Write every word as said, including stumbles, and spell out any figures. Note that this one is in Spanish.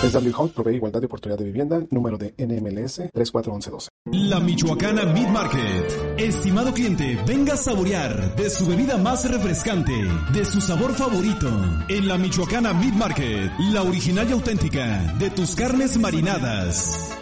S W House provee igualdad de oportunidad de vivienda, número de N M L S tres cuatro uno uno uno dos. La Michoacana Meat Market. Estimado cliente, venga a saborear de su bebida más refrescante, de su sabor favorito. En la Michoacana Meat Market, la original y auténtica de tus carnes marinadas.